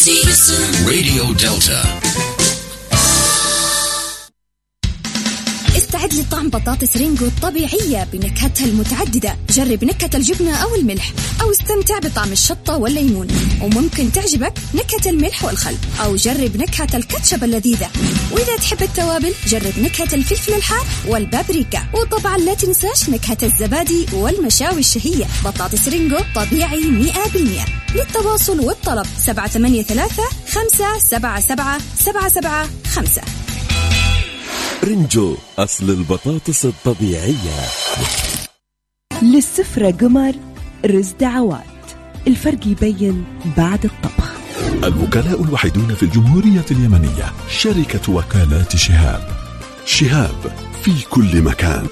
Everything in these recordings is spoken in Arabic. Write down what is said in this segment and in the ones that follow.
راديو دلتا. استعد لطعم بطاطس رينجو الطبيعية بنكهتها المتعددة. جرب نكهة الجبنة أو الملح، أو استمتع بطعم الشطة والليمون، وممكن تعجبك نكهة الملح والخل، أو جرب نكهة الكاتشب اللذيذة. وإذا تحب التوابل جرب نكهة الفلفل الحار والبابريكا، وطبعا لا تنساش نكهة الزبادي والمشاوي الشهية. بطاطس رينجو طبيعي 100%. للتواصل والطلب 783-577-775. رينجو، أصل البطاطس الطبيعية. للسفرة قمر رز دعوات، الفرق يبين بعد الطبخ. الوكلاء الوحيدون في الجمهورية اليمنية شركة وكالات شهاب. شهاب في كل مكان.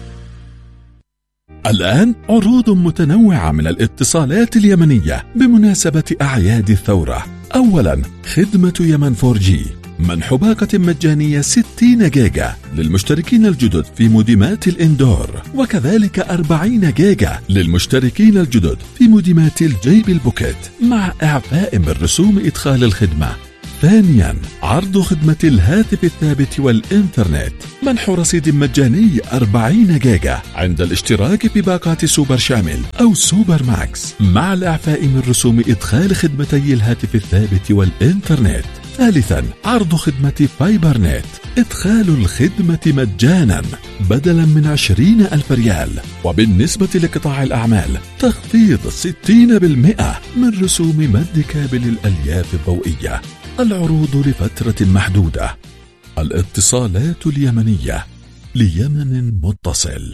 الآن عروض متنوعة من الاتصالات اليمنية بمناسبة أعياد الثورة. أولا، خدمة يمن 4G، منح باقة مجانية 60 جيجا للمشتركين الجدد في موديمات الإندور، وكذلك 40 جيجا للمشتركين الجدد في موديمات الجيب البوكيت مع إعفاء من رسوم إدخال الخدمة. ثانيا، عرض خدمة الهاتف الثابت والإنترنت، منح رصيد مجاني 40 جيجا عند الاشتراك بباقات سوبر شامل أو سوبر ماكس مع الإعفاء من رسوم إدخال خدمتي الهاتف الثابت والإنترنت. ثالثا، عرض خدمة فايبر نت، إدخال الخدمة مجانا بدلا من 20,000 ريال. وبالنسبة لقطاع الأعمال تخفيض 60% من رسوم مد كابل الألياف الضوئية. العروض لفترة محدودة. الاتصالات اليمنية، ليمن متصل.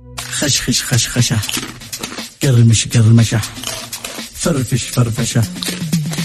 خشخش خشخشة، قرمش قرمشة، فرفش فرفشة،